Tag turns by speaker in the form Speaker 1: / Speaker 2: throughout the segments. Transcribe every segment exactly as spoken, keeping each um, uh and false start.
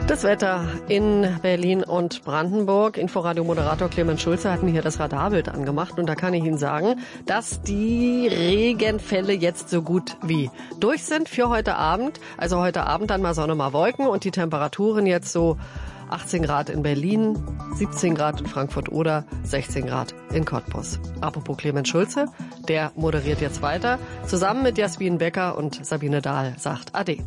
Speaker 1: Das Wetter in Berlin und Brandenburg. Inforadio-Moderator Clemens Schulze hat mir hier das Radarbild angemacht und da kann ich Ihnen sagen, dass die Regenfälle jetzt so gut wie durch sind für heute Abend. Also heute Abend dann mal Sonne, mal Wolken und die Temperaturen jetzt so achtzehn Grad in Berlin, siebzehn Grad in Frankfurt oder sechzehn Grad in Cottbus. Apropos Clemens Schulze, der moderiert jetzt weiter. Zusammen mit Jasmin Becker und Sabine Dahl sagt Ade.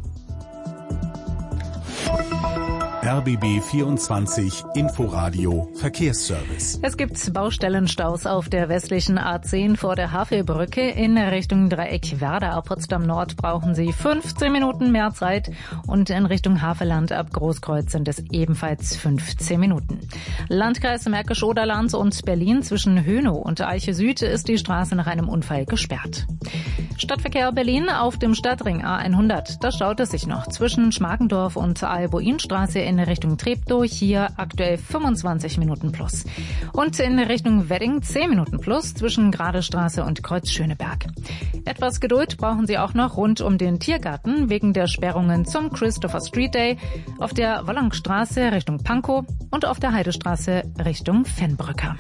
Speaker 2: R B B vierundzwanzig Inforadio Verkehrsservice.
Speaker 3: Es gibt Baustellenstaus auf der westlichen A zehn vor der Havelbrücke. In Richtung Dreieck Werder ab Potsdam Nord brauchen Sie fünfzehn Minuten mehr Zeit und in Richtung Havelland ab Großkreuz sind es ebenfalls fünfzehn Minuten. Landkreis Märkisch-Oderland und Berlin zwischen Hönow und Eiche Süd ist die Straße nach einem Unfall gesperrt. Stadtverkehr Berlin auf dem Stadtring A hundert. Da staut es sich noch zwischen Schmargendorf und Alboinstraße in Richtung Treptow. Hier aktuell fünfundzwanzig Minuten plus. Und in Richtung Wedding zehn Minuten plus zwischen Gradestraße und Kreuz Schöneberg. Etwas Geduld brauchen Sie auch noch rund um den Tiergarten wegen der Sperrungen zum Christopher Street Day auf der Wollongstraße Richtung Pankow und auf der Heidestraße Richtung Fennbrücke.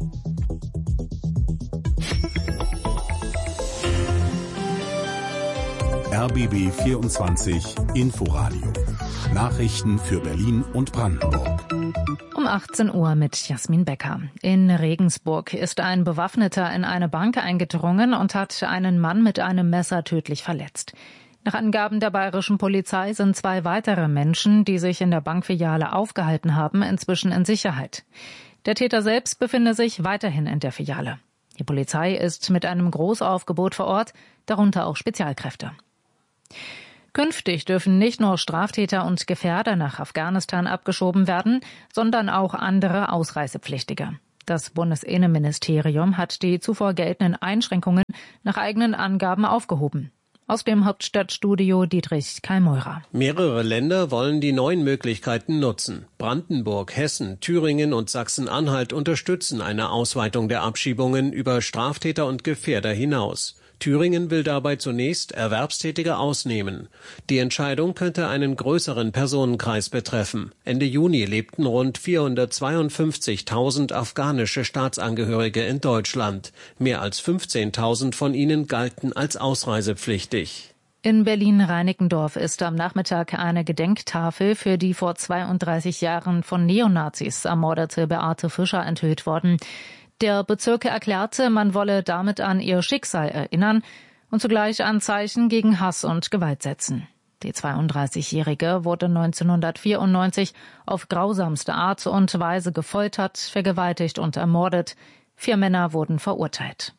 Speaker 2: R B B vierundzwanzig Inforadio. Nachrichten für Berlin und Brandenburg.
Speaker 3: Um achtzehn Uhr mit Jasmin Becker. In Regensburg ist ein Bewaffneter in eine Bank eingedrungen und hat einen Mann mit einem Messer tödlich verletzt. Nach Angaben der bayerischen Polizei sind zwei weitere Menschen, die sich in der Bankfiliale aufgehalten haben, inzwischen in Sicherheit. Der Täter selbst befinde sich weiterhin in der Filiale. Die Polizei ist mit einem Großaufgebot vor Ort, darunter auch Spezialkräfte. Künftig dürfen nicht nur Straftäter und Gefährder nach Afghanistan abgeschoben werden, sondern auch andere Ausreisepflichtige. Das Bundesinnenministerium hat die zuvor geltenden Einschränkungen nach eigenen Angaben aufgehoben. Aus dem Hauptstadtstudio Dietrich Kallmeurer.
Speaker 4: Mehrere Länder wollen die neuen Möglichkeiten nutzen. Brandenburg, Hessen, Thüringen und Sachsen-Anhalt unterstützen eine Ausweitung der Abschiebungen über Straftäter und Gefährder hinaus. Thüringen will dabei zunächst Erwerbstätige ausnehmen. Die Entscheidung könnte einen größeren Personenkreis betreffen. Ende Juni lebten rund vierhundertzweiundfünfzigtausend afghanische Staatsangehörige in Deutschland. Mehr als fünfzehntausend von ihnen galten als ausreisepflichtig.
Speaker 3: In Berlin-Reinickendorf ist am Nachmittag eine Gedenktafel für die vor zweiunddreißig Jahren von Neonazis ermordete Beate Fischer enthüllt worden. Der Bezirk erklärte, man wolle damit an ihr Schicksal erinnern und zugleich ein Zeichen gegen Hass und Gewalt setzen. Die zweiunddreißigjährige wurde neunzehnhundertvierundneunzig auf grausamste Art und Weise gefoltert, vergewaltigt und ermordet. Vier Männer wurden verurteilt.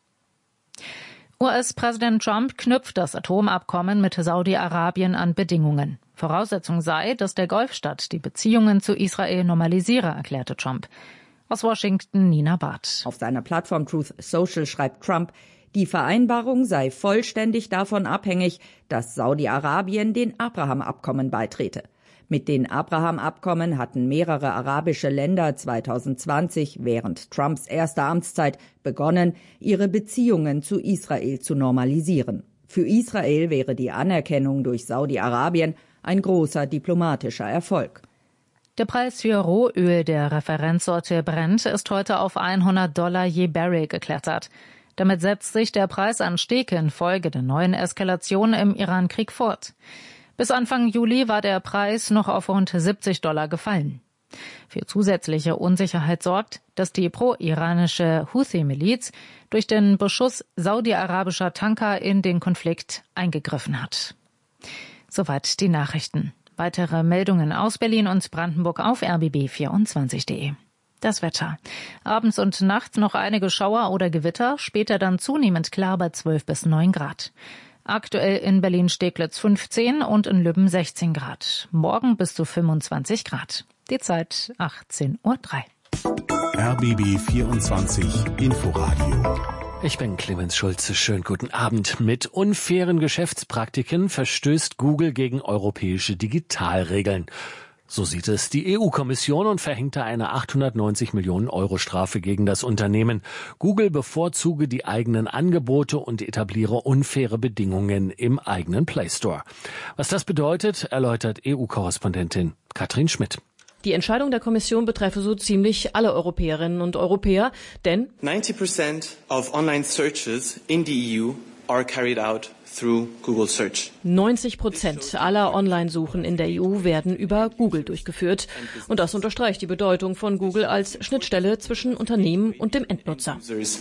Speaker 3: U S-Präsident Trump knüpft das Atomabkommen mit Saudi-Arabien an Bedingungen. Voraussetzung sei, dass der Golfstaat die Beziehungen zu Israel normalisiere, erklärte Trump. Aus Washington Nina Barth.
Speaker 5: Auf seiner Plattform Truth Social schreibt Trump, die Vereinbarung sei vollständig davon abhängig, dass Saudi-Arabien den Abraham-Abkommen beitrete. Mit den Abraham-Abkommen hatten mehrere arabische Länder zweitausendzwanzig während Trumps erster Amtszeit begonnen, ihre Beziehungen zu Israel zu normalisieren. Für Israel wäre die Anerkennung durch Saudi-Arabien ein großer diplomatischer Erfolg.
Speaker 3: Der Preis für Rohöl der Referenzsorte Brent ist heute auf hundert Dollar je Barrel geklettert. Damit setzt sich der Preisanstieg infolge der neuen Eskalation im Iran-Krieg fort. Bis Anfang Juli war der Preis noch auf rund siebzig Dollar gefallen. Für zusätzliche Unsicherheit sorgt, dass die pro-iranische Houthi-Miliz durch den Beschuss saudi-arabischer Tanker in den Konflikt eingegriffen hat. Soweit die Nachrichten. Weitere Meldungen aus Berlin und Brandenburg auf R B B vierundzwanzig punkt de. Das Wetter. Abends und nachts noch einige Schauer oder Gewitter, später dann zunehmend klar bei zwölf bis neun Grad. Aktuell in Berlin-Steglitz fünfzehn und in Lübben sechzehn Grad. Morgen bis zu fünfundzwanzig Grad. Die Zeit achtzehn Uhr drei.
Speaker 2: R B B vierundzwanzig Inforadio.
Speaker 6: Ich bin Clemens Schulze. Schönen guten Abend. Mit unfairen Geschäftspraktiken verstößt Google gegen europäische Digitalregeln. So sieht es die E U-Kommission und verhängte eine achthundertneunzig Millionen Euro Strafe gegen das Unternehmen. Google bevorzuge die eigenen Angebote und etabliere unfaire Bedingungen im eigenen Play Store. Was das bedeutet, erläutert E U-Korrespondentin Katrin Schmidt.
Speaker 7: Die Entscheidung der Kommission betreffe so ziemlich alle Europäerinnen und Europäer, denn
Speaker 8: ninety percent of online searches in the E U are carried out through Google Search.
Speaker 7: neunzig Prozent aller Online-Suchen in der E U werden über Google durchgeführt. Und das unterstreicht die Bedeutung von Google als Schnittstelle zwischen Unternehmen und dem Endnutzer.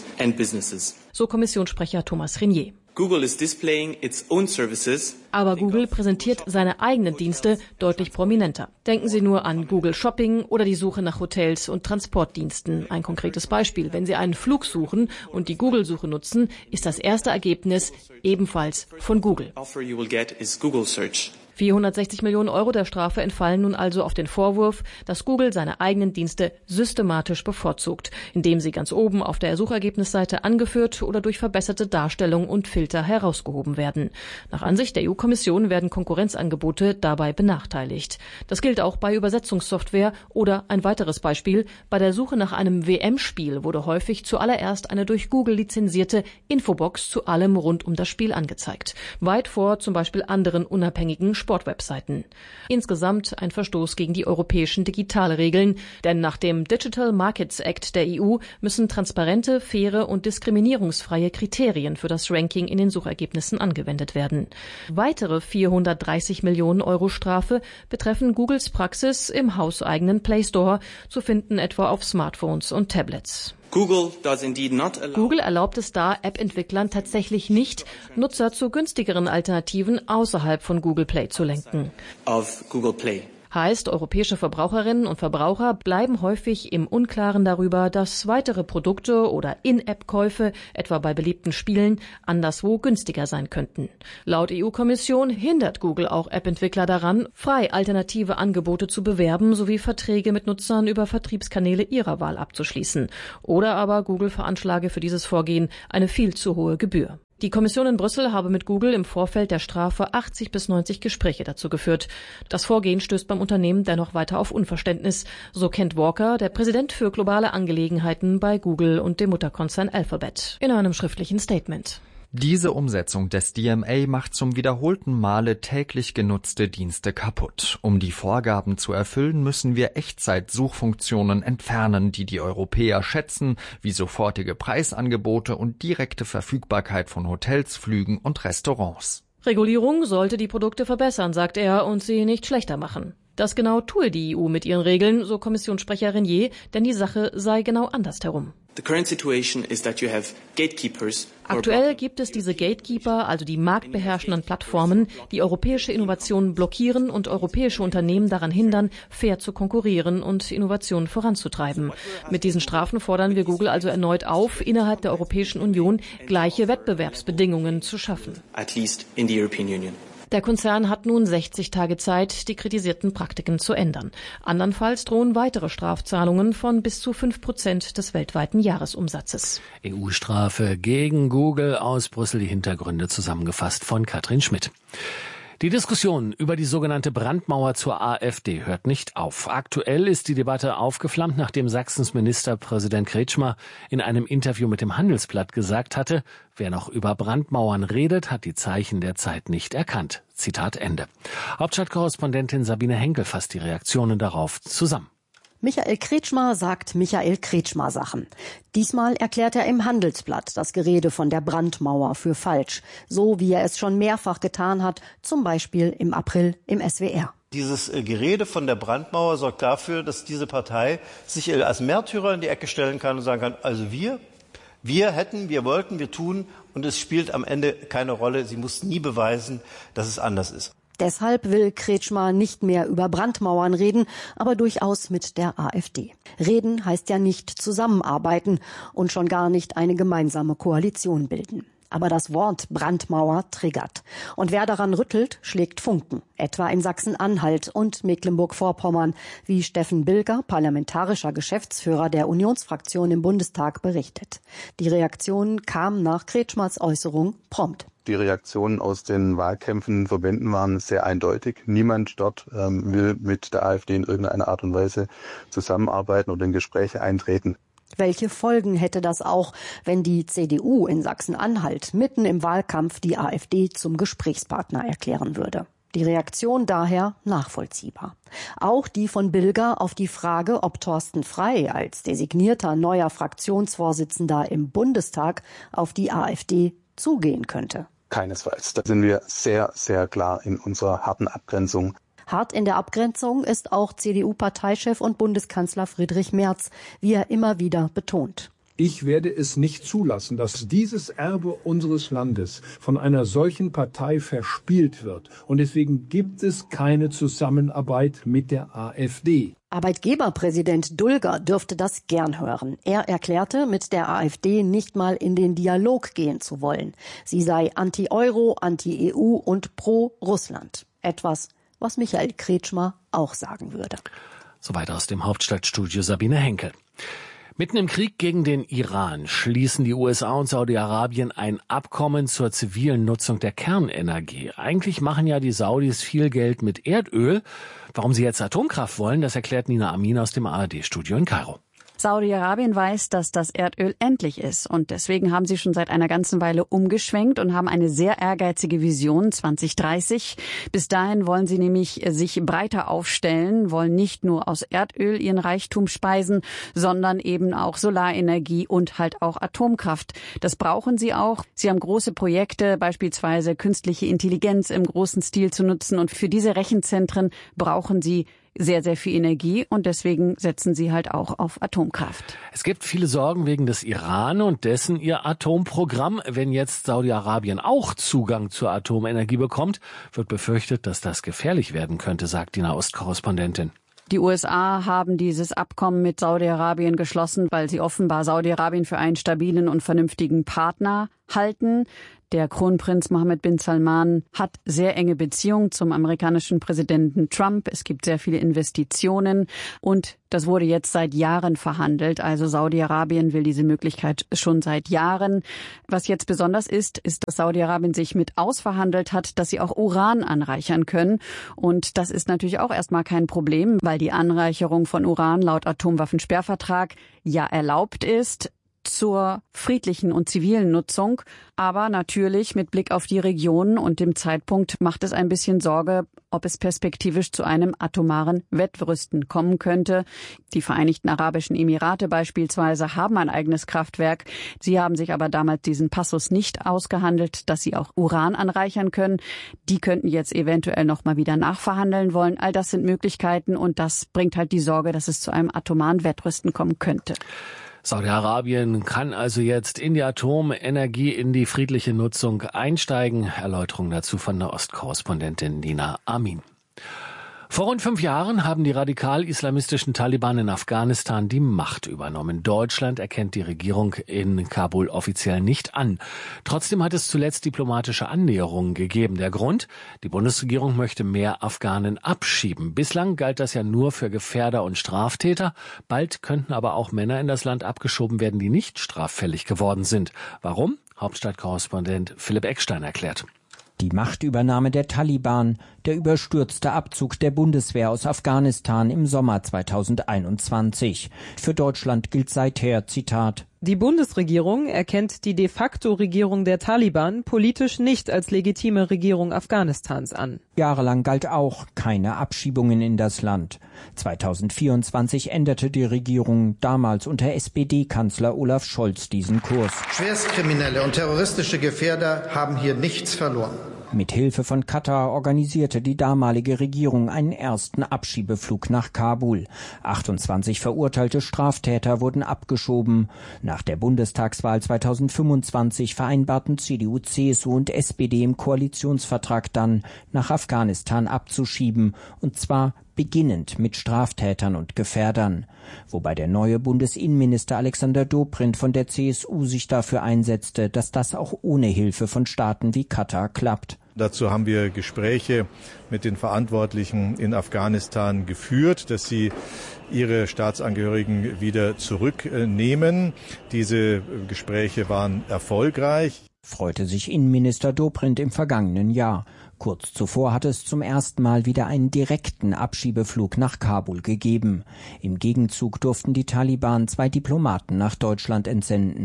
Speaker 7: So Kommissionssprecher Thomas Renier.
Speaker 8: Google is displaying its own services.
Speaker 7: Aber Google präsentiert seine eigenen Dienste deutlich prominenter. Denken Sie nur an Google Shopping oder die Suche nach Hotels und Transportdiensten. Ein konkretes Beispiel. Wenn Sie einen Flug suchen und die Google-Suche nutzen, ist das erste Ergebnis ebenfalls von Google. vierhundertsechzig Millionen Euro der Strafe entfallen nun also auf den Vorwurf, dass Google seine eigenen Dienste systematisch bevorzugt, indem sie ganz oben auf der Suchergebnisseite angeführt oder durch verbesserte Darstellung und Filter herausgehoben werden. Nach Ansicht der E U-Kommission werden Konkurrenzangebote dabei benachteiligt. Das gilt auch bei Übersetzungssoftware oder ein weiteres Beispiel, bei der Suche nach einem W M-Spiel wurde häufig zuallererst eine durch Google lizenzierte Infobox zu allem rund um das Spiel angezeigt. Weit vor zum Beispiel anderen unabhängigen Sportwebseiten. Insgesamt ein Verstoß gegen die europäischen Digitalregeln, denn nach dem Digital Markets Act der E U müssen transparente, faire und diskriminierungsfreie Kriterien für das Ranking in den Suchergebnissen angewendet werden. Weitere vierhundertdreißig Millionen Euro Strafe betreffen Googles Praxis im hauseigenen Play Store, zu finden etwa auf Smartphones und Tablets.
Speaker 8: Google does indeed not allow
Speaker 7: Google erlaubt es da App-Entwicklern tatsächlich nicht, Nutzer zu günstigeren Alternativen außerhalb von Google Play zu lenken.
Speaker 8: of Google Play.
Speaker 7: Heißt, europäische Verbraucherinnen und Verbraucher bleiben häufig im Unklaren darüber, dass weitere Produkte oder In-App-Käufe, etwa bei beliebten Spielen, anderswo günstiger sein könnten. Laut E U-Kommission hindert Google auch App-Entwickler daran, frei alternative Angebote zu bewerben sowie Verträge mit Nutzern über Vertriebskanäle ihrer Wahl abzuschließen. Oder aber Google veranschlage für dieses Vorgehen eine viel zu hohe Gebühr. Die Kommission in Brüssel habe mit Google im Vorfeld der Strafe achtzig bis neunzig Gespräche dazu geführt. Das Vorgehen stößt beim Unternehmen dennoch weiter auf Unverständnis, so Kent Walker, der Präsident für globale Angelegenheiten bei Google und dem Mutterkonzern Alphabet, in einem schriftlichen Statement.
Speaker 9: Diese Umsetzung des D M A macht zum wiederholten Male täglich genutzte Dienste kaputt. Um die Vorgaben zu erfüllen, müssen wir Echtzeit-Suchfunktionen entfernen, die die Europäer schätzen, wie sofortige Preisangebote und direkte Verfügbarkeit von Hotels, Flügen und Restaurants.
Speaker 7: Regulierung sollte die Produkte verbessern, sagt er, und sie nicht schlechter machen. Das genau tue die E U mit ihren Regeln, so Kommissionssprecher Renier, denn die Sache sei genau andersherum.
Speaker 8: The current situation is that you have gatekeepers.
Speaker 7: Aktuell gibt es diese Gatekeeper, also die marktbeherrschenden Plattformen, die europäische Innovationen blockieren und europäische Unternehmen daran hindern, fair zu konkurrieren und Innovationen voranzutreiben. Mit diesen Strafen fordern wir Google also erneut auf, innerhalb der Europäischen Union gleiche Wettbewerbsbedingungen zu schaffen.
Speaker 8: At least in the European Union.
Speaker 7: Der Konzern hat nun sechzig Tage Zeit, die kritisierten Praktiken zu ändern. Andernfalls drohen weitere Strafzahlungen von bis zu fünf Prozent des weltweiten Jahresumsatzes.
Speaker 6: E U-Strafe gegen Google, aus Brüssel die Hintergründe zusammengefasst von Katrin Schmidt. Die Diskussion über die sogenannte Brandmauer zur AfD hört nicht auf. Aktuell ist die Debatte aufgeflammt, nachdem Sachsens Ministerpräsident Kretschmer in einem Interview mit dem Handelsblatt gesagt hatte, wer noch über Brandmauern redet, hat die Zeichen der Zeit nicht erkannt. Zitat Ende. Hauptstadtkorrespondentin Sabine Henkel fasst die Reaktionen darauf zusammen.
Speaker 10: Michael Kretschmer sagt Michael Kretschmer Sachen. Diesmal erklärt er im Handelsblatt das Gerede von der Brandmauer für falsch, so wie er es schon mehrfach getan hat, zum Beispiel im April im S W R.
Speaker 11: Dieses Gerede von der Brandmauer sorgt dafür, dass diese Partei sich als Märtyrer in die Ecke stellen kann und sagen kann, also wir, wir hätten, wir wollten, wir tun, und es spielt am Ende keine Rolle. Sie muss nie beweisen, dass es anders ist.
Speaker 10: Deshalb will Kretschmer nicht mehr über Brandmauern reden, aber durchaus mit der AfD. Reden heißt ja nicht zusammenarbeiten und schon gar nicht eine gemeinsame Koalition bilden. Aber das Wort Brandmauer triggert. Und wer daran rüttelt, schlägt Funken. Etwa in Sachsen-Anhalt und Mecklenburg-Vorpommern, wie Steffen Bilger, parlamentarischer Geschäftsführer der Unionsfraktion im Bundestag, berichtet. Die Reaktion kam nach Kretschmers Äußerung prompt.
Speaker 12: Die Reaktionen aus den Wahlkämpfen, Verbänden waren sehr eindeutig. Niemand dort ähm, will mit der AfD in irgendeiner Art und Weise zusammenarbeiten oder in Gespräche eintreten.
Speaker 10: Welche Folgen hätte das auch, wenn die C D U in Sachsen-Anhalt mitten im Wahlkampf die AfD zum Gesprächspartner erklären würde? Die Reaktion daher nachvollziehbar. Auch die von Bilger auf die Frage, ob Thorsten Frey als designierter neuer Fraktionsvorsitzender im Bundestag auf die AfD zugehen könnte.
Speaker 12: Keinesfalls. Da sind wir sehr, sehr klar in unserer harten Abgrenzung.
Speaker 10: Hart in der Abgrenzung ist auch C D U-Parteichef und Bundeskanzler Friedrich Merz, wie er immer wieder betont.
Speaker 13: Ich werde es nicht zulassen, dass dieses Erbe unseres Landes von einer solchen Partei verspielt wird. Und deswegen gibt es keine Zusammenarbeit mit der AfD.
Speaker 10: Arbeitgeberpräsident Dulger dürfte das gern hören. Er erklärte, mit der AfD nicht mal in den Dialog gehen zu wollen. Sie sei anti-Euro, anti-E U und pro-Russland. Etwas, was Michael Kretschmer auch sagen würde.
Speaker 6: Soweit aus dem Hauptstadtstudio Sabine Henkel. Mitten im Krieg gegen den Iran schließen die U S A und Saudi-Arabien ein Abkommen zur zivilen Nutzung der Kernenergie. Eigentlich machen ja die Saudis viel Geld mit Erdöl. Warum sie jetzt Atomkraft wollen, das erklärt Nina Amin aus dem A R D-Studio in Kairo.
Speaker 14: Saudi-Arabien weiß, dass das Erdöl endlich ist und deswegen haben sie schon seit einer ganzen Weile umgeschwenkt und haben eine sehr ehrgeizige Vision zwanzig dreißig. Bis dahin wollen sie nämlich sich breiter aufstellen, wollen nicht nur aus Erdöl ihren Reichtum speisen, sondern eben auch Solarenergie und halt auch Atomkraft. Das brauchen sie auch. Sie haben große Projekte, beispielsweise künstliche Intelligenz im großen Stil zu nutzen und für diese Rechenzentren brauchen sie sehr, sehr viel Energie und deswegen setzen sie halt auch auf Atomkraft.
Speaker 6: Es gibt viele Sorgen wegen des Iran und dessen ihr Atomprogramm. Wenn jetzt Saudi-Arabien auch Zugang zur Atomenergie bekommt, wird befürchtet, dass das gefährlich werden könnte, sagt die Nahostkorrespondentin.
Speaker 14: Die U S A haben dieses Abkommen mit Saudi-Arabien geschlossen, weil sie offenbar Saudi-Arabien für einen stabilen und vernünftigen Partner halten. Der Kronprinz Mohammed bin Salman hat sehr enge Beziehungen zum amerikanischen Präsidenten Trump. Es gibt sehr viele Investitionen und das wurde jetzt seit Jahren verhandelt. Also Saudi-Arabien will diese Möglichkeit schon seit Jahren. Was jetzt besonders ist, ist, dass Saudi-Arabien sich mit ausverhandelt hat, dass sie auch Uran anreichern können. Und das ist natürlich auch erstmal kein Problem, weil die Anreicherung von Uran laut Atomwaffensperrvertrag ja erlaubt ist zur friedlichen und zivilen Nutzung. Aber natürlich mit Blick auf die Region und dem Zeitpunkt macht es ein bisschen Sorge, ob es perspektivisch zu einem atomaren Wettrüsten kommen könnte. Die Vereinigten Arabischen Emirate beispielsweise haben ein eigenes Kraftwerk. Sie haben sich aber damals diesen Passus nicht ausgehandelt, dass sie auch Uran anreichern können. Die könnten jetzt eventuell noch mal wieder nachverhandeln wollen. All das sind Möglichkeiten und das bringt halt die Sorge, dass es zu einem atomaren Wettrüsten kommen könnte.
Speaker 6: Saudi-Arabien kann also jetzt in die Atomenergie, in die friedliche Nutzung einsteigen. Erläuterung dazu von der Ostkorrespondentin Nina Amin. Vor rund fünf Jahren haben die radikal-islamistischen Taliban in Afghanistan die Macht übernommen. Deutschland erkennt die Regierung in Kabul offiziell nicht an. Trotzdem hat es zuletzt diplomatische Annäherungen gegeben. Der Grund? Die Bundesregierung möchte mehr Afghanen abschieben. Bislang galt das ja nur für Gefährder und Straftäter. Bald könnten aber auch Männer in das Land abgeschoben werden, die nicht straffällig geworden sind. Warum? Hauptstadtkorrespondent Philipp Eckstein erklärt.
Speaker 15: Die Machtübernahme der Taliban, der überstürzte Abzug der Bundeswehr aus Afghanistan im Sommer zweitausendeinundzwanzig. Für Deutschland gilt seither, Zitat,
Speaker 16: die Bundesregierung erkennt die de facto Regierung der Taliban politisch nicht als legitime Regierung Afghanistans an.
Speaker 15: Jahrelang galt auch keine Abschiebungen in das Land. zweitausendvierundzwanzig änderte die Regierung damals unter S P D-Kanzler Olaf Scholz diesen Kurs.
Speaker 17: Schwerstkriminelle und terroristische Gefährder haben hier nichts verloren.
Speaker 15: Mit Hilfe von Katar organisierte die damalige Regierung einen ersten Abschiebeflug nach Kabul. achtundzwanzig verurteilte Straftäter wurden abgeschoben. Nach der Bundestagswahl zweitausendfünfundzwanzig vereinbarten C D U, C S U und S P D im Koalitionsvertrag dann, nach Afghanistan abzuschieben, und zwar beginnend mit Straftätern und Gefährdern. Wobei der neue Bundesinnenminister Alexander Dobrindt von der C S U sich dafür einsetzte, dass das auch ohne Hilfe von Staaten wie Katar klappt.
Speaker 18: Dazu haben wir Gespräche mit den Verantwortlichen in Afghanistan geführt, dass sie ihre Staatsangehörigen wieder zurücknehmen. Diese Gespräche waren erfolgreich.
Speaker 15: Freute sich Innenminister Dobrindt im vergangenen Jahr. Kurz zuvor hat es zum ersten Mal wieder einen direkten Abschiebeflug nach Kabul gegeben. Im Gegenzug durften die Taliban zwei Diplomaten nach Deutschland entsenden.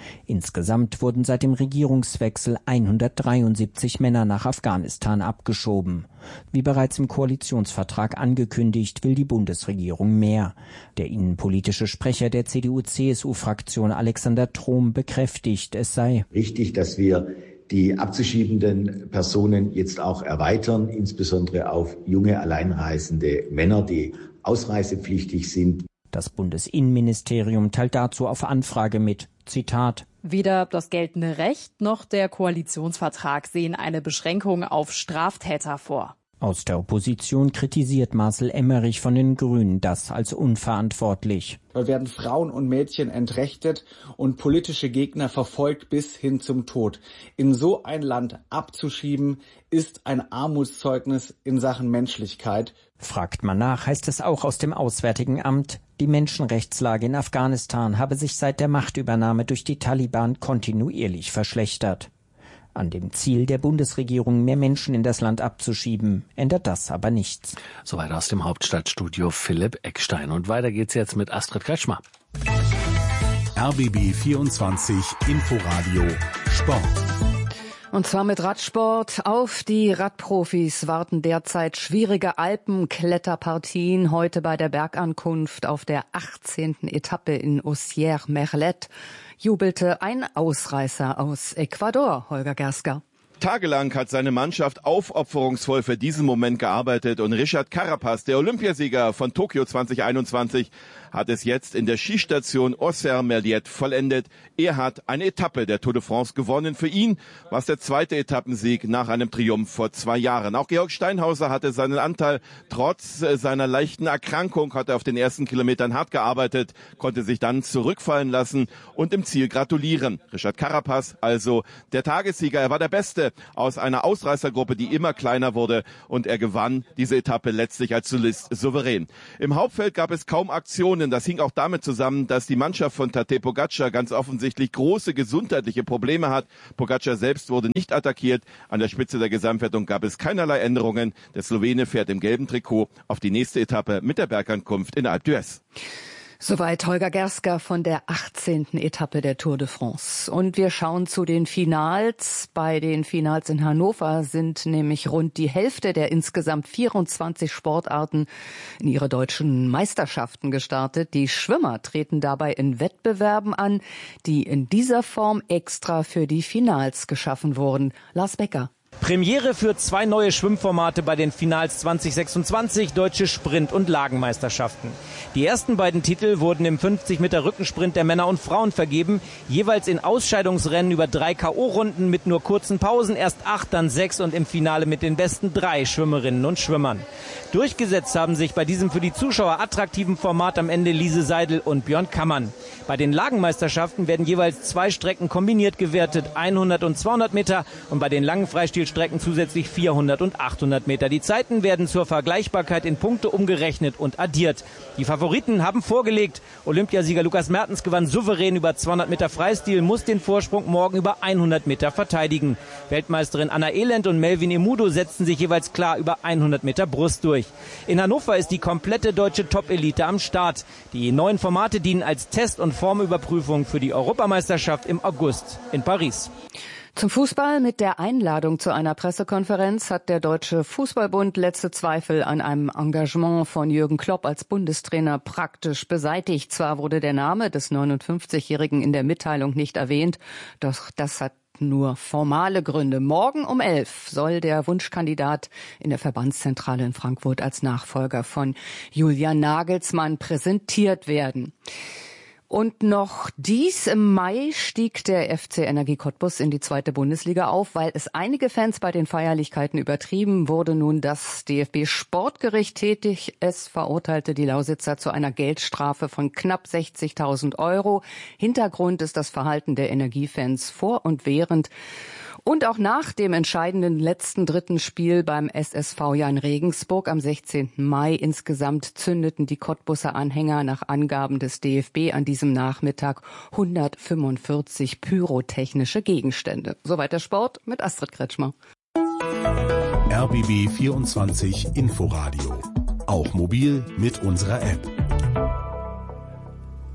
Speaker 15: Insgesamt wurden seit dem Regierungswechsel hundertdreiundsiebzig Männer nach Afghanistan abgeschoben. Wie bereits im Koalitionsvertrag angekündigt, will die Bundesregierung mehr. Der innenpolitische Sprecher der C D U C S U-Fraktion Alexander Trom bekräftigt, es sei
Speaker 19: wichtig, dass wir die abzuschiebenden Personen jetzt auch erweitern, insbesondere auf junge alleinreisende Männer, die ausreisepflichtig sind.
Speaker 15: Das Bundesinnenministerium teilt dazu auf Anfrage mit, Zitat:
Speaker 20: Weder das geltende Recht noch der Koalitionsvertrag sehen eine Beschränkung auf Straftäter vor.
Speaker 15: Aus der Opposition kritisiert Marcel Emmerich von den Grünen das als unverantwortlich.
Speaker 21: Da werden Frauen und Mädchen entrechtet und politische Gegner verfolgt bis hin zum Tod. In so ein Land abzuschieben, ist ein Armutszeugnis in Sachen Menschlichkeit.
Speaker 15: Fragt man nach, heißt es auch aus dem Auswärtigen Amt, die Menschenrechtslage in Afghanistan habe sich seit der Machtübernahme durch die Taliban kontinuierlich verschlechtert. An dem Ziel der Bundesregierung, mehr Menschen in das Land abzuschieben, ändert das aber nichts.
Speaker 6: Soweit aus dem Hauptstadtstudio Philipp Eckstein. Und weiter geht's jetzt mit Astrid Kretschmer.
Speaker 2: R B B vierundzwanzig Inforadio Sport.
Speaker 10: Und zwar mit Radsport. Auf die Radprofis warten derzeit schwierige Alpenkletterpartien. Heute bei der Bergankunft auf der achtzehnten Etappe in Usier-Merlet jubelte ein Ausreißer aus Ecuador, Holger Gersker.
Speaker 22: Tagelang hat seine Mannschaft aufopferungsvoll für diesen Moment gearbeitet und Richard Carapaz, der Olympiasieger von Tokio zwanzig einundzwanzig, hat es jetzt in der Skistation Usier-Merlet vollendet. Er hat eine Etappe der Tour de France gewonnen. Für ihn war es der zweite Etappensieg nach einem Triumph vor zwei Jahren. Auch Georg Steinhauser hatte seinen Anteil. Trotz seiner leichten Erkrankung hat er auf den ersten Kilometern hart gearbeitet, konnte sich dann zurückfallen lassen und im Ziel gratulieren. Richard Carapaz, also der Tagessieger. Er war der Beste aus einer Ausreißergruppe, die immer kleiner wurde, und er gewann diese Etappe letztlich als Solist souverän. Im Hauptfeld gab es kaum Aktionen. Das hing auch damit zusammen, dass die Mannschaft von Tadej Pogačar ganz offensichtlich große gesundheitliche Probleme hat. Pogačar selbst wurde nicht attackiert. An der Spitze der Gesamtwertung gab es keinerlei Änderungen. Der Slowene fährt im gelben Trikot auf die nächste Etappe mit der Bergankunft in Alpe d'Huez.
Speaker 10: Soweit Holger Gersker von der achtzehnten Etappe der Tour de France. Und wir schauen zu den Finals. Bei den Finals in Hannover sind nämlich rund die Hälfte der insgesamt vierundzwanzig Sportarten in ihre deutschen Meisterschaften gestartet. Die Schwimmer treten dabei in Wettbewerben an, die in dieser Form extra für die Finals geschaffen wurden. Lars Becker.
Speaker 23: Premiere für zwei neue Schwimmformate bei den Finals zwanzig sechsundzwanzig, deutsche Sprint- und Lagenmeisterschaften. Die ersten beiden Titel wurden im fünfzig Meter Rückensprint der Männer und Frauen vergeben, jeweils in Ausscheidungsrennen über drei K O-Runden mit nur kurzen Pausen, erst acht, dann sechs und im Finale mit den besten drei Schwimmerinnen und Schwimmern. Durchgesetzt haben sich bei diesem für die Zuschauer attraktiven Format am Ende Lise Seidel und Björn Kammann. Bei den Lagenmeisterschaften werden jeweils zwei Strecken kombiniert gewertet, hundert und zweihundert Meter, und bei den langen Freistilstrecken zusätzlich vierhundert und achthundert Meter. Die Zeiten werden zur Vergleichbarkeit in Punkte umgerechnet und addiert. Die Favoriten haben vorgelegt. Olympiasieger Lukas Mertens gewann souverän über zweihundert Meter Freistil, muss den Vorsprung morgen über hundert Meter verteidigen. Weltmeisterin Anna Elend und Melvin Emudo setzten sich jeweils klar über hundert Meter Brust durch. In Hannover ist die komplette deutsche Top-Elite am Start. Die neuen Formate dienen als Test- und Formüberprüfung für die Europameisterschaft im August in Paris.
Speaker 10: Zum Fußball. Mit der Einladung zu einer Pressekonferenz hat der Deutsche Fußballbund letzte Zweifel an einem Engagement von Jürgen Klopp als Bundestrainer praktisch beseitigt. Zwar wurde der Name des neunundfünfzigjährigen in der Mitteilung nicht erwähnt, doch das hat nur formale Gründe. Morgen um elf soll der Wunschkandidat in der Verbandszentrale in Frankfurt als Nachfolger von Julian Nagelsmann präsentiert werden. Und noch dies im Mai stieg der F C Energie Cottbus in die zweite Bundesliga auf. Weil es einige Fans bei den Feierlichkeiten übertrieben, wurde nun das D F B-Sportgericht tätig. Es verurteilte die Lausitzer zu einer Geldstrafe von knapp sechzigtausend Euro. Hintergrund ist das Verhalten der Energiefans vor und während und auch nach dem entscheidenden letzten dritten Spiel beim S S V Jan Regensburg am sechzehnten Mai. Insgesamt zündeten die Cottbuser Anhänger nach Angaben des D F B an diesem Nachmittag hundertfünfundvierzig pyrotechnische Gegenstände. Soweit der Sport mit Astrid Kretschmer.
Speaker 2: R B B vierundzwanzig Inforadio. Auch mobil mit unserer App.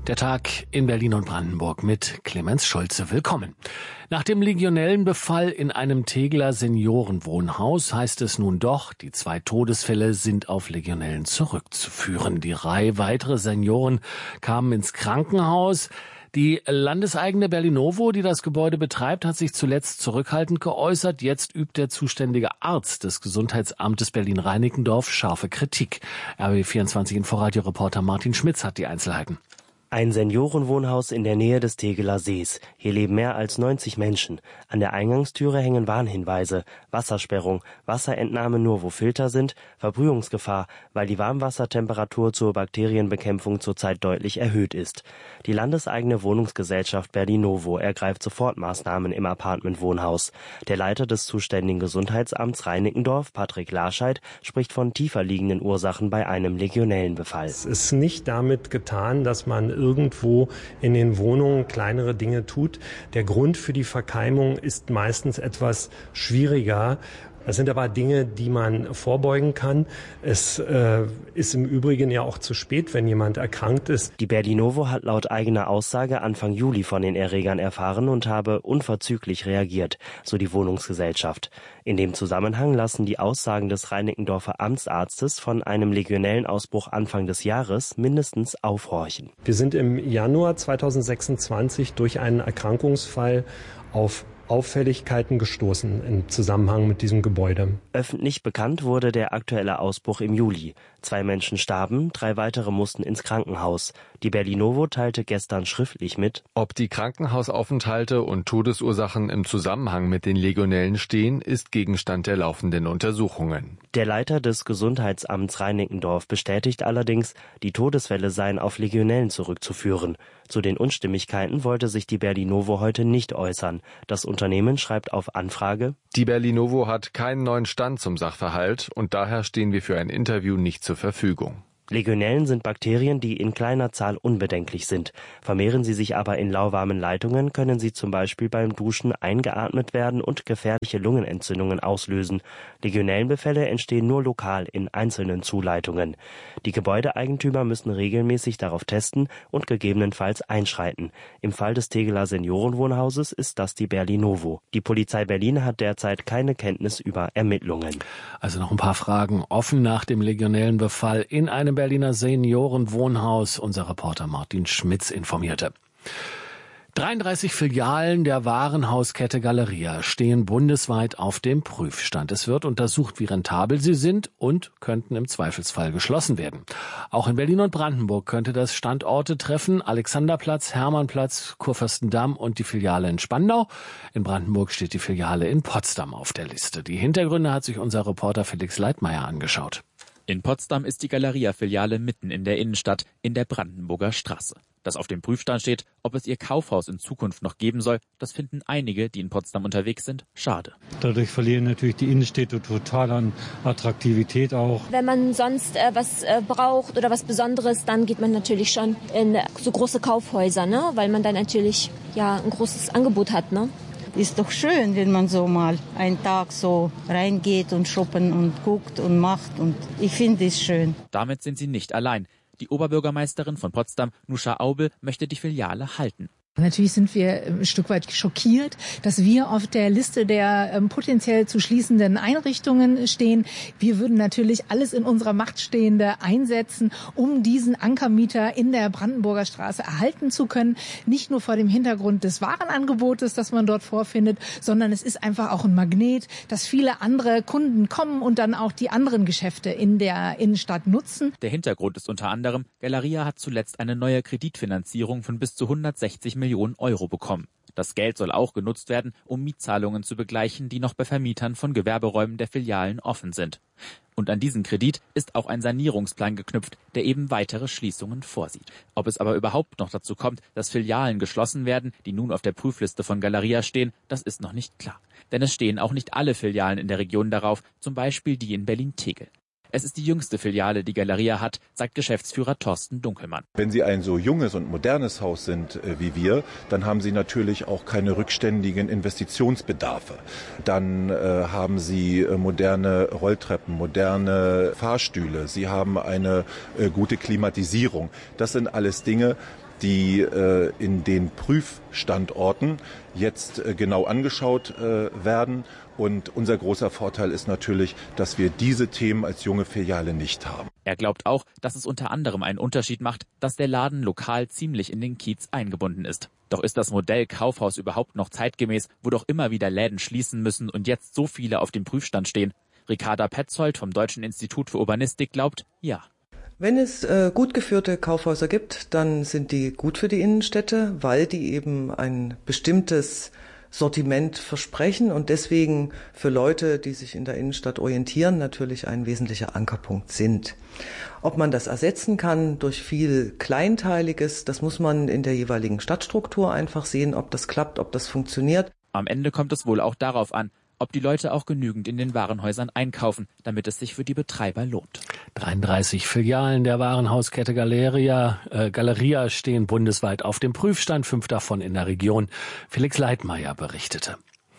Speaker 6: Der Tag in Berlin und Brandenburg mit Clemens Schulze. Willkommen. Nach dem Legionellenbefall in einem Tegeler Seniorenwohnhaus heißt es nun doch, die zwei Todesfälle sind auf Legionellen zurückzuführen. Die Reihe weitere Senioren kamen ins Krankenhaus. Die landeseigene Berlinovo, die das Gebäude betreibt, hat sich zuletzt zurückhaltend geäußert. Jetzt übt der zuständige Arzt des Gesundheitsamtes Berlin-Reinickendorf scharfe Kritik. R B B vierundzwanzig Inforadio-Reporter Martin Schmitz hat die Einzelheiten.
Speaker 1: Ein Seniorenwohnhaus in der Nähe des Tegeler Sees. Hier leben mehr als neunzig Menschen. An der Eingangstüre hängen Warnhinweise, Wassersperrung, Wasserentnahme nur wo Filter sind, Verbrühungsgefahr, weil die Warmwassertemperatur zur Bakterienbekämpfung zurzeit deutlich erhöht ist. Die landeseigene Wohnungsgesellschaft Berlinovo ergreift Sofortmaßnahmen im Apartmentwohnhaus. Der Leiter des zuständigen Gesundheitsamts Reinickendorf, Patrick Larscheid, spricht von tiefer liegenden Ursachen bei einem Legionellenbefall.
Speaker 4: Es ist nicht damit getan, dass man irgendwo in den Wohnungen kleinere Dinge tut. Der Grund für die Verkeimung ist meistens etwas schwieriger. Das sind aber Dinge, die man vorbeugen kann. Es äh, ist im Übrigen ja auch zu spät, wenn jemand erkrankt ist.
Speaker 1: Die Berlinovo hat laut eigener Aussage Anfang Juli von den Erregern erfahren und habe unverzüglich reagiert, so die Wohnungsgesellschaft. In dem Zusammenhang lassen die Aussagen des Reinickendorfer Amtsarztes von einem Legionellenausbruch Anfang des Jahres mindestens aufhorchen.
Speaker 4: Wir sind im Januar zweitausendsechsundzwanzig durch einen Erkrankungsfall auf Auffälligkeiten gestoßen im Zusammenhang mit diesem Gebäude.
Speaker 1: Öffentlich bekannt wurde der aktuelle Ausbruch im Juli. Zwei Menschen starben, drei weitere mussten ins Krankenhaus. Die Berlinovo teilte gestern schriftlich mit,
Speaker 5: ob die Krankenhausaufenthalte und Todesursachen im Zusammenhang mit den Legionellen stehen, ist Gegenstand der laufenden Untersuchungen.
Speaker 1: Der Leiter des Gesundheitsamts Reinickendorf bestätigt allerdings, die Todesfälle seien auf Legionellen zurückzuführen. Zu den Unstimmigkeiten wollte sich die Berlinovo heute nicht äußern. Das Unternehmen schreibt auf Anfrage:
Speaker 5: Die Berlinovo hat keinen neuen Stand zum Sachverhalt und daher stehen wir für ein Interview nicht zur Verfügung.
Speaker 1: Legionellen sind Bakterien, die in kleiner Zahl unbedenklich sind. Vermehren sie sich aber in lauwarmen Leitungen, können sie zum Beispiel beim Duschen eingeatmet werden und gefährliche Lungenentzündungen auslösen. Legionellenbefälle entstehen nur lokal in einzelnen Zuleitungen. Die Gebäudeeigentümer müssen regelmäßig darauf testen und gegebenenfalls einschreiten. Im Fall des Tegeler Seniorenwohnhauses ist das die Berlinovo. Die Polizei Berlin hat derzeit keine Kenntnis über Ermittlungen.
Speaker 6: Also noch ein paar Fragen offen nach dem Legionellenbefall in einem Berliner Seniorenwohnhaus. Unser Reporter Martin Schmitz informierte. dreiunddreißig Filialen der Warenhauskette Galeria stehen bundesweit auf dem Prüfstand. Es wird untersucht, wie rentabel sie sind und könnten im Zweifelsfall geschlossen werden. Auch in Berlin und Brandenburg könnte das Standorte treffen: Alexanderplatz, Hermannplatz, Kurfürstendamm und die Filiale in Spandau. In Brandenburg steht die Filiale in Potsdam auf der Liste. Die Hintergründe hat sich unser Reporter Felix Leitmeier angeschaut.
Speaker 24: In Potsdam ist die Galeria-Filiale mitten in der Innenstadt, in der Brandenburger Straße. Dass auf dem Prüfstand steht, ob es ihr Kaufhaus in Zukunft noch geben soll, das finden einige, die in Potsdam unterwegs sind, schade.
Speaker 25: Dadurch verlieren natürlich die Innenstädte total an Attraktivität auch.
Speaker 26: Wenn man sonst äh, was äh, braucht oder was Besonderes, dann geht man natürlich schon in äh, so große Kaufhäuser, ne? Weil man dann natürlich ja ein großes Angebot hat, ne?
Speaker 27: Ist doch schön, wenn man so mal einen Tag so reingeht und shoppen und guckt und macht. Und ich finde es schön.
Speaker 24: Damit sind sie nicht allein. Die Oberbürgermeisterin von Potsdam, Nuscha Aubel, möchte die Filiale halten.
Speaker 28: Natürlich sind wir ein Stück weit schockiert, dass wir auf der Liste der ähm, potenziell zu schließenden Einrichtungen stehen. Wir würden natürlich alles in unserer Macht Stehende einsetzen, um diesen Ankermieter in der Brandenburger Straße erhalten zu können. Nicht nur vor dem Hintergrund des Warenangebotes, das man dort vorfindet, sondern es ist einfach auch ein Magnet, dass viele andere Kunden kommen und dann auch die anderen Geschäfte in der Innenstadt nutzen.
Speaker 24: Der Hintergrund ist unter anderem, Galeria hat zuletzt eine neue Kreditfinanzierung von bis zu hundertsechzig Millionen Euro bekommen. Das Geld soll auch genutzt werden, um Mietzahlungen zu begleichen, die noch bei Vermietern von Gewerberäumen der Filialen offen sind. Und an diesen Kredit ist auch ein Sanierungsplan geknüpft, der eben weitere Schließungen vorsieht. Ob es aber überhaupt noch dazu kommt, dass Filialen geschlossen werden, die nun auf der Prüfliste von Galeria stehen, das ist noch nicht klar. Denn es stehen auch nicht alle Filialen in der Region darauf, zum Beispiel die in Berlin-Tegel. Es ist die jüngste Filiale, die Galeria hat, sagt Geschäftsführer Thorsten Dunkelmann.
Speaker 29: Wenn Sie ein so junges und modernes Haus sind äh, wie wir, dann haben Sie natürlich auch keine rückständigen Investitionsbedarfe. Dann äh, haben Sie äh, moderne Rolltreppen, moderne Fahrstühle. Sie haben eine äh, gute Klimatisierung. Das sind alles Dinge, die äh, in den Prüfstandorten jetzt äh, genau angeschaut äh, werden. Und unser großer Vorteil ist natürlich, dass wir diese Themen als junge Filiale nicht haben.
Speaker 24: Er glaubt auch, dass es unter anderem einen Unterschied macht, dass der Laden lokal ziemlich in den Kiez eingebunden ist. Doch ist das Modell Kaufhaus überhaupt noch zeitgemäß, wo doch immer wieder Läden schließen müssen und jetzt so viele auf dem Prüfstand stehen? Ricarda Petzold vom Deutschen Institut für Urbanistik glaubt, ja.
Speaker 3: Wenn es äh, gut geführte Kaufhäuser gibt, dann sind die gut für die Innenstädte, weil die eben ein bestimmtes Sortiment versprechen und deswegen für Leute, die sich in der Innenstadt orientieren, natürlich ein wesentlicher Ankerpunkt sind. Ob man das ersetzen kann durch viel Kleinteiliges, das muss man in der jeweiligen Stadtstruktur einfach sehen, ob das klappt, ob das funktioniert.
Speaker 24: Am Ende kommt es wohl auch darauf an, ob die Leute auch genügend in den Warenhäusern einkaufen, damit es sich für die Betreiber lohnt.
Speaker 6: dreiunddreißig Filialen der Warenhauskette Galeria, äh, Galeria stehen bundesweit auf dem Prüfstand, fünf davon in der Region. Felix Leitmeier berichtete.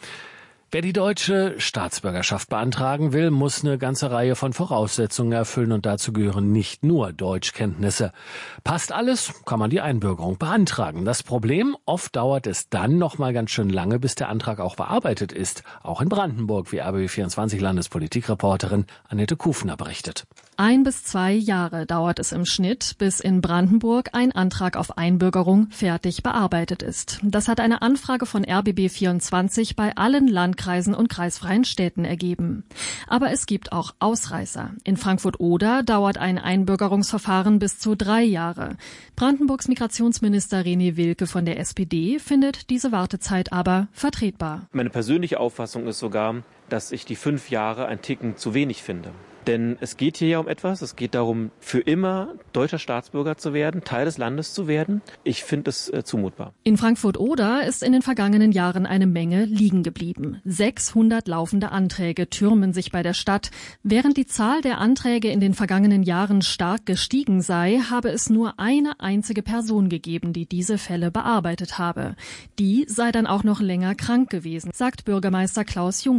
Speaker 6: Wer die deutsche Staatsbürgerschaft beantragen will, muss eine ganze Reihe von Voraussetzungen erfüllen und dazu gehören nicht nur Deutschkenntnisse. Passt alles, kann man die Einbürgerung beantragen. Das Problem, oft dauert es dann noch mal ganz schön lange, bis der Antrag auch bearbeitet ist. Auch in Brandenburg, wie R B B vierundzwanzig Landespolitikreporterin Annette Kufner berichtet.
Speaker 7: Ein bis zwei Jahre dauert es im Schnitt, bis in Brandenburg ein Antrag auf Einbürgerung fertig bearbeitet ist. Das hat eine Anfrage von R B B vierundzwanzig bei allen Landkreisen und kreisfreien Städten ergeben. Aber es gibt auch Ausreißer. In Frankfurt-Oder dauert ein Einbürgerungsverfahren bis zu drei Jahre. Brandenburgs Migrationsminister René Wilke von der S P D findet diese Wartezeit aber vertretbar.
Speaker 8: Meine persönliche Auffassung ist sogar, dass ich die fünf Jahre ein Ticken zu wenig finde. Denn es geht hier ja um etwas, es geht darum, für immer deutscher Staatsbürger zu werden, Teil des Landes zu werden. Ich finde es äh, zumutbar.
Speaker 7: In Frankfurt-Oder ist in den vergangenen Jahren eine Menge liegen geblieben. sechshundert laufende Anträge türmen sich bei der Stadt. Während die Zahl der Anträge in den vergangenen Jahren stark gestiegen sei, habe es nur eine einzige Person gegeben, die diese Fälle bearbeitet habe. Die sei dann auch noch länger krank gewesen, sagt Bürgermeister Klaus Jung.